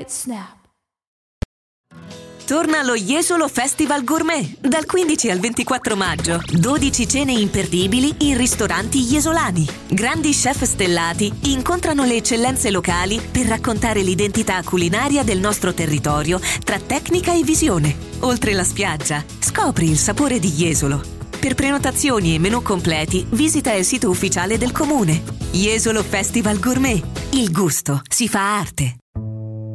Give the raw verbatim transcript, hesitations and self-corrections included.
right snap. Torna allo Jesolo Festival Gourmet dal quindici al ventiquattro maggio. dodici cene imperdibili in ristoranti jesolani. Grandi chef stellati incontrano le eccellenze locali per raccontare l'identità culinaria del nostro territorio tra tecnica e visione. Oltre la spiaggia, scopri il sapore di Jesolo. Per prenotazioni e menù completi, visita il sito ufficiale del comune. Jesolo Festival Gourmet. Il gusto si fa arte.